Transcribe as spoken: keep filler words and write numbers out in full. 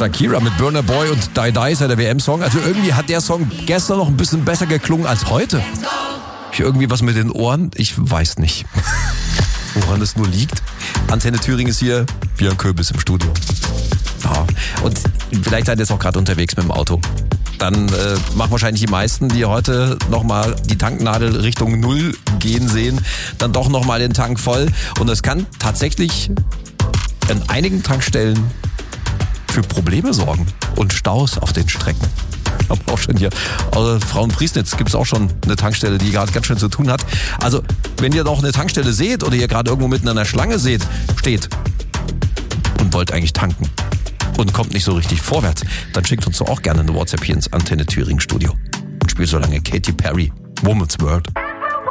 Shakira mit Burna Boy und Die Die ist ja der W M-Song. Also irgendwie hat der Song gestern noch ein bisschen besser geklungen als heute. Hab ich irgendwie was mit den Ohren? Ich weiß nicht. Woran es nur liegt. Antenne Thüringen ist hier, Björn Köbis im Studio. Ja. Und vielleicht seid ihr jetzt auch gerade unterwegs mit dem Auto. Dann äh, machen wahrscheinlich die meisten, die heute nochmal die Tanknadel Richtung Null gehen sehen, dann doch nochmal den Tank voll. Und das kann tatsächlich an einigen Tankstellen für Probleme sorgen und Staus auf den Strecken. Aber auch schon hier, also Frauenpriesnitz gibt es auch schon eine Tankstelle, die gerade ganz schön zu tun hat. Also, wenn ihr noch eine Tankstelle seht oder ihr gerade irgendwo mitten in einer Schlange seht, steht und wollt eigentlich tanken und kommt nicht so richtig vorwärts, dann schickt uns doch auch gerne eine WhatsApp hier ins Antenne Thüringen Studio und spielt so lange Katy Perry, Woman's World.